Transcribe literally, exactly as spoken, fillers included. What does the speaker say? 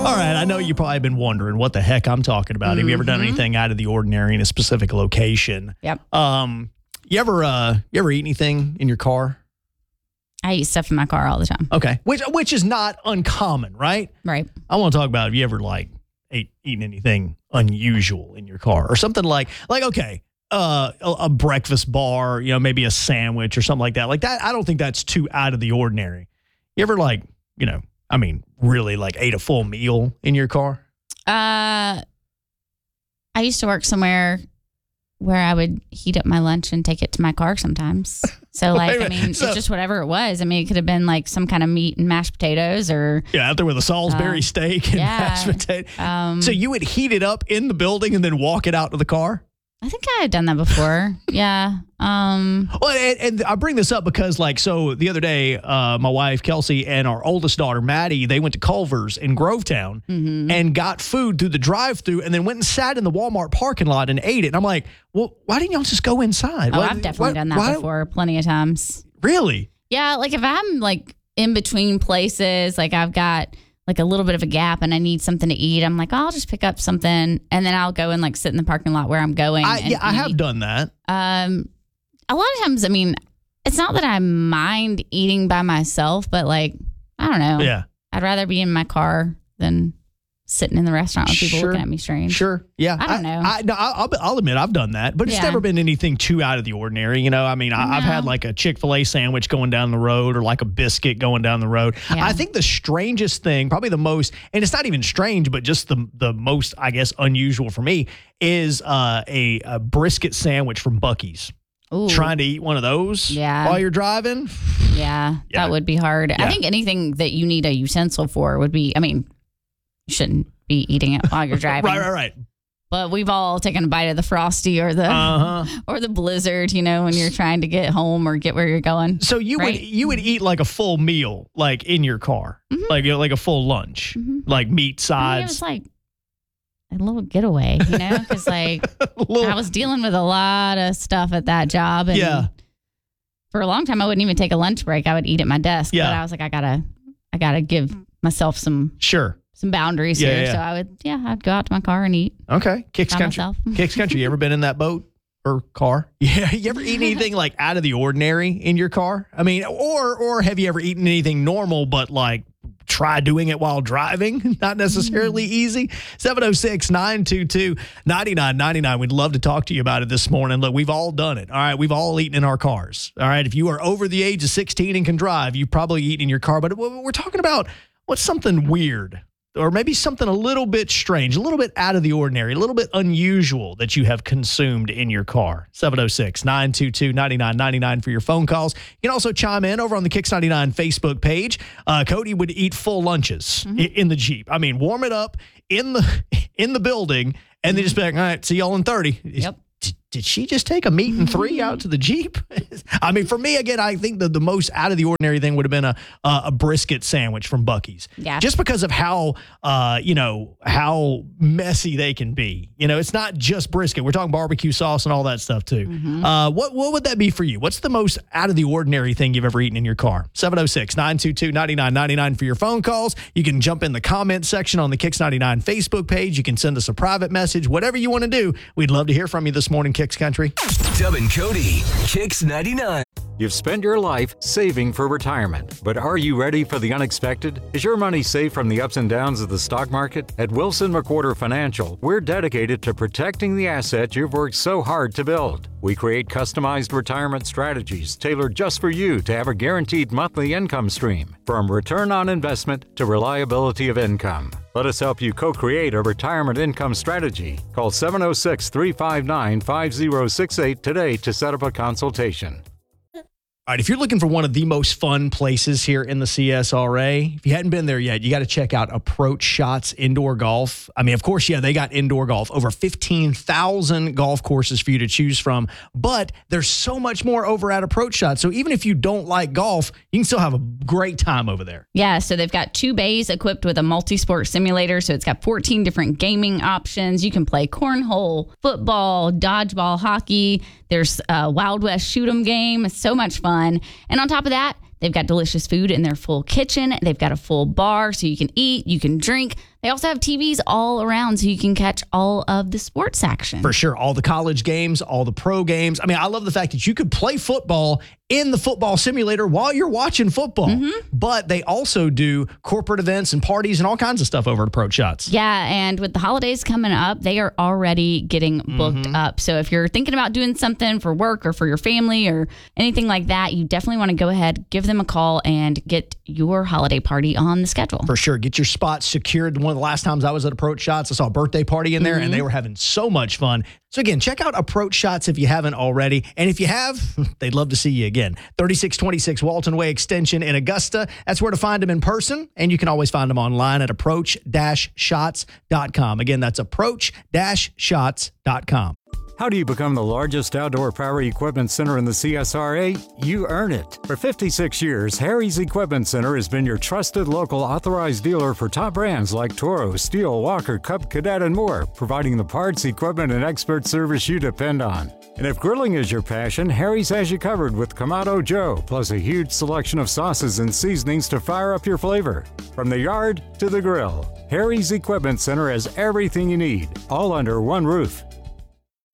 All right, I know you probably been wondering what the heck I'm talking about. Mm-hmm. Have you ever done anything out of the ordinary in a specific location? Yep. Um, you ever uh, you ever eat anything in your car? I eat stuff in my car all the time. Okay, which which is not uncommon, right? Right. I want to talk about, have you ever like ate eaten anything unusual in your car or something like like okay, uh, a, a breakfast bar, you know, maybe a sandwich or something like that. Like that, I don't think that's too out of the ordinary. You ever like, you know, I mean, really like ate a full meal in your car? Uh, I used to work somewhere where I would heat up my lunch and take it to my car sometimes. So, like, I mean, so, it's just whatever it was. I mean, it could have been like some kind of meat and mashed potatoes or... Yeah, out there with a Salisbury uh, steak and yeah, mashed potato. Um, so you would heat it up in the building and then walk it out to the car? I think I had done that before. Yeah. Um, well, and, and I bring this up because, like, so the other day, uh, my wife, Kelsey, and our oldest daughter, Maddie, they went to Culver's in Grovetown mm-hmm. and got food through the drive-thru and then went and sat in the Walmart parking lot and ate it. And I'm like, well, why didn't y'all just go inside? Oh, why, I've definitely why, done that why, before plenty of times. Really? Yeah. Like, if I'm, like, in between places, like, I've got... like a little bit of a gap and I need something to eat, I'm like, oh, I'll just pick up something and then I'll go and like sit in the parking lot where I'm going. I, and yeah, I eat. have done that. Um, a lot of times, I mean, it's not that I mind eating by myself, but like, I don't know. Yeah. I'd rather be in my car than sitting in the restaurant with people sure. looking at me strange. Sure. Yeah. I don't know. I, I, no, I'll, I'll admit I've done that, but it's yeah. never been anything too out of the ordinary. You know, I mean, I, no. I've had like a Chick-fil-A sandwich going down the road or like a biscuit going down the road. Yeah. I think the strangest thing, probably the most, and it's not even strange, but just the the most, I guess, unusual for me is uh, a, a brisket sandwich from Buc-ee's. Ooh. Trying to eat one of those yeah. while you're driving. Yeah, yeah. that would be hard. Yeah. I think anything that you need a utensil for would be, I mean, you shouldn't be eating it while you're driving. right, right, right. But we've all taken a bite of the Frosty or the uh-huh. or the Blizzard, you know, when you're trying to get home or get where you're going. So you right? would you would eat like a full meal, like in your car, mm-hmm. like you know, like a full lunch, mm-hmm. like meat sides. I mean, it was like a little getaway, you know, because like little... I was dealing with a lot of stuff at that job, and yeah. for a long time I wouldn't even take a lunch break. I would eat at my desk, yeah. but I was like, I gotta, I gotta give myself some sure. some boundaries yeah, here. Yeah. So I would, yeah, I'd go out to my car and eat. Okay. Kicks Country. Myself. Kicks Country. You ever been in that boat or car? Yeah. You ever eat anything like out of the ordinary in your car? I mean, or, or have you ever eaten anything normal, but like try doing it while driving? Not necessarily easy. seven oh six, nine two two, nine nine nine nine. We'd love to talk to you about it this morning. Look, we've all done it. All right. We've all eaten in our cars. All right. If you are over the age of sixteen and can drive, you've probably eaten in your car. But we're talking about what's something weird, or maybe something a little bit strange, a little bit out of the ordinary, a little bit unusual that you have consumed in your car. seven oh six, nine two two, nine nine nine nine for your phone calls. You can also chime in over on the Kicks ninety-nine Facebook page. Uh, Cody would eat full lunches mm-hmm. in the Jeep. I mean, warm it up in the in the building and then just be like, all right, see y'all in thirty. Yep. Did she just take a meat and three out to the Jeep? I mean, for me, again, I think that the most out of the ordinary thing would have been a uh, a brisket sandwich from Buc-ee's. Yeah. Just because of how, uh, you know, how messy they can be. You know, it's not just brisket. We're talking barbecue sauce and all that stuff, too. Mm-hmm. Uh, what what would that be for you? What's the most out of the ordinary thing you've ever eaten in your car? seven oh six, nine two two, nine nine nine nine for your phone calls. You can jump in the comment section on the Kicks ninety-nine Facebook page. You can send us a private message. Whatever you want to do, we'd love to hear from you this morning, Kicks Country. Dub and Cody, Kicks ninety-nine. You've spent your life saving for retirement, but are you ready for the unexpected? Is your money safe from the ups and downs of the stock market? At Wilson McWhorter Financial, we're dedicated to protecting the asset you've worked so hard to build. We create customized retirement strategies tailored just for you to have a guaranteed monthly income stream, from return on investment to reliability of income. Let us help you co-create a retirement income strategy. Call seven oh six, three five nine, five oh six eight today to set up a consultation. All right, if you're looking for one of the most fun places here in the C S R A, if you hadn't been there yet, you got to check out Approach Shots Indoor Golf. I mean, of course, yeah, they got indoor golf. Over fifteen thousand golf courses for you to choose from, but there's so much more over at Approach Shots. So even if you don't like golf, you can still have a great time over there. Yeah, so they've got two bays equipped with a multi-sport simulator, so it's got fourteen different gaming options. You can play cornhole, football, dodgeball, hockey. There's a Wild West shoot 'em game. It's so much fun. And on top of that, they've got delicious food in their full kitchen. They've got a full bar so you can eat, you can drink. They also have T Vs all around so you can catch all of the sports action. For sure. All the college games, all the pro games. I mean, I love the fact that you could play football in the football simulator while you're watching football. Mm-hmm. But they also do corporate events and parties and all kinds of stuff over at Approach Shots. Yeah, and with the holidays coming up, they are already getting booked mm-hmm. up. So if you're thinking about doing something for work or for your family or anything like that, you definitely want to go ahead, give them a call, and get your holiday party on the schedule. For sure. Get your spot secured. One of the last times I was at Approach Shots, I saw a birthday party in there, mm-hmm. and they were having so much fun. So again, check out Approach Shots if you haven't already. And if you have, they'd love to see you again. thirty-six twenty-six Walton Way Extension in Augusta. That's where to find them in person. And you can always find them online at approach dash shots dot com. Again, that's approach dash shots dot com. How do you become the largest outdoor power equipment center in the C S R A? You earn it. For fifty-six years, Harry's Equipment Center has been your trusted local authorized dealer for top brands like Toro, Steel, Walker, Cub Cadet, and more, providing the parts, equipment, and expert service you depend on. And if grilling is your passion, Harry's has you covered with Kamado Joe, plus a huge selection of sauces and seasonings to fire up your flavor. From the yard to the grill, Harry's Equipment Center has everything you need, all under one roof.